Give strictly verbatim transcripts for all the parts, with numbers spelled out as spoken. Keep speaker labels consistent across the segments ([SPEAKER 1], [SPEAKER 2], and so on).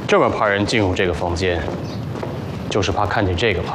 [SPEAKER 1] 这么怕人进入这个房间，就是怕看见这个吧？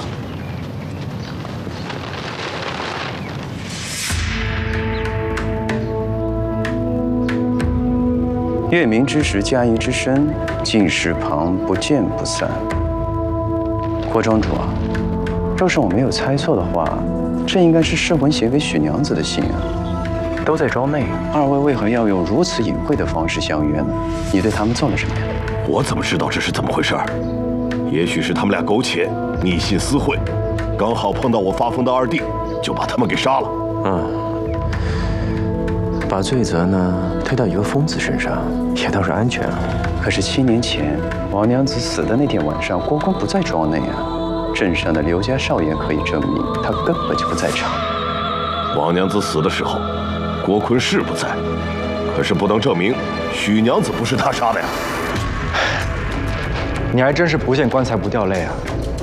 [SPEAKER 2] 月明之时，佳宜之身，近室旁不见不散。郭庄主啊，若是我没有猜错的话，这应该是噬魂写给许娘子的信啊。都在庄内，二位为何要用如此隐晦的方式相约呢？你对他们做了什么呀？
[SPEAKER 3] 我怎么知道这是怎么回事？也许是他们俩苟且，逆心私会，刚好碰到我发疯的二弟，就把他们给杀了。
[SPEAKER 2] 嗯，把罪责呢推到一个疯子身上，也倒是安全啊。可是七年前王娘子死的那天晚上，郭坤不在庄内啊。镇上的刘家少爷可以证明，他根本就不在场。
[SPEAKER 3] 王娘子死的时候，郭坤是不在，可是不能证明许娘子不是他杀的呀。
[SPEAKER 4] 你还真是不见棺材不掉泪啊，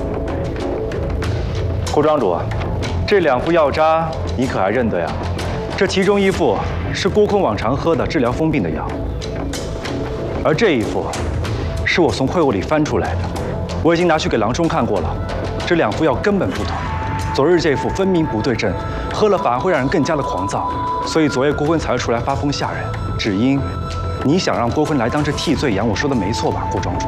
[SPEAKER 4] 郭庄主，这两副药渣你可还认得呀？这其中一副是郭坤往常喝的治疗疯病的药，而这一副是我从会务里翻出来的，我已经拿去给郎中看过了。这两副药根本不同，昨日这副分明不对症，喝了反而会让人更加的狂躁，所以昨夜郭坤才会出来发疯吓人。只因你想让郭坤来当这替罪羊，我说的没错吧，郭庄主？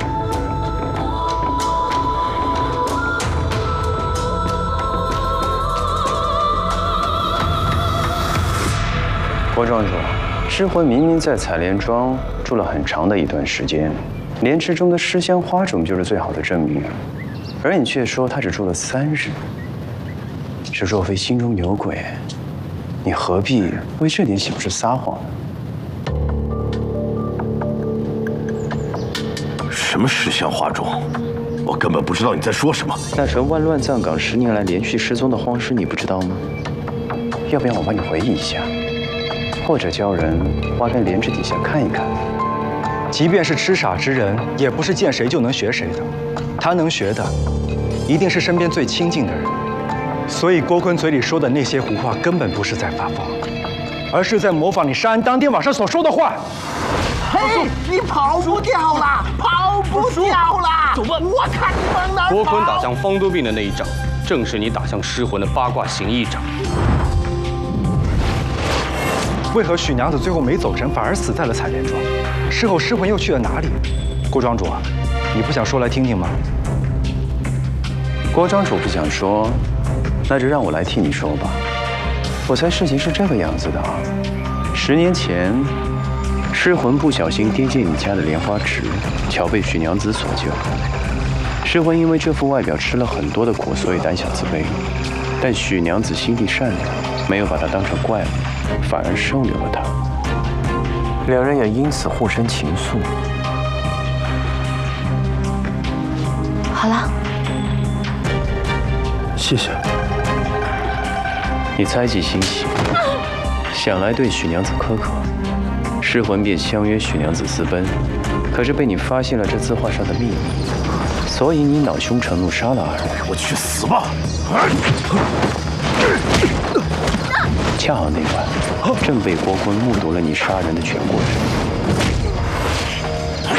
[SPEAKER 2] 郭庄主，尸魂明明在采莲庄住了很长的一段时间，莲池中的尸香花种就是最好的证明啊。而你却说他只住了三日，这若非心中有鬼，你何必为这点小事撒谎呢？
[SPEAKER 3] 什么尸香花种？我根本不知道你在说什么。
[SPEAKER 2] 那陈万乱葬岗十年来连续失踪的荒尸，你不知道吗？要不要我帮你回忆一下，或者叫人挖开莲池底下看一看？
[SPEAKER 4] 即便是痴傻之人，也不是见谁就能学谁的。他能学的，一定是身边最亲近的人。所以郭坤嘴里说的那些胡话，根本不是在发疯，而是在模仿你杀人当天晚上所说的话。
[SPEAKER 5] 嘿，你跑不掉了，跑不掉了！走吧，我看你往哪跑！
[SPEAKER 1] 郭坤打向方多病的那一掌，正是你打向尸魂的八卦行一掌。
[SPEAKER 4] 为何许娘子最后没走成，反而死在了采莲庄？事后尸魂又去了哪里？郭庄主，你不想说来听听吗？
[SPEAKER 2] 郭庄主不想说，那就让我来替你说吧。我猜事情是这个样子的啊，十年前，尸魂不小心跌进你家的莲花池，巧被许娘子所救。尸魂因为这副外表吃了很多的苦，所以胆小自卑。但许娘子心地善良，没有把他当成怪物，反而收留了他。两人也因此互生情愫。
[SPEAKER 6] 好了，
[SPEAKER 2] 谢谢。你猜忌心喜，想来对许娘子苛刻，尸魂便相约许娘子私奔。可是被你发现了这字画上的秘密，所以你恼凶成怒，杀了二人。
[SPEAKER 3] 我去死吧！
[SPEAKER 2] 恰好那晚正被郭坤目睹了你杀人的全过程。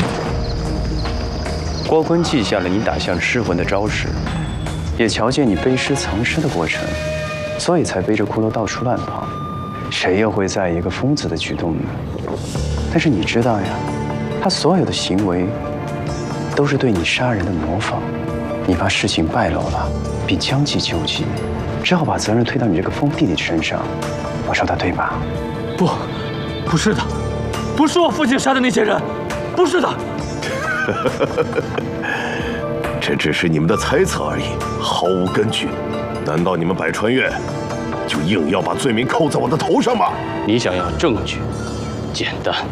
[SPEAKER 2] 郭坤记下了你打向尸魂的招式，也瞧见你背尸藏尸的过程，所以才背着骷髅到处乱跑。谁又会在意一个疯子的举动呢？但是你知道呀，他所有的行为都是对你杀人的模仿。你怕事情败露了，便将计就计，只好把责任推到你这个疯弟弟身上。我说的对吧？
[SPEAKER 7] 不，不是的，不是我父亲杀的那些人，不是的。
[SPEAKER 3] 这只是你们的猜测而已，毫无根据。难道你们百川院就硬要把罪名扣在我的头上吗？
[SPEAKER 1] 你想要证据，简单。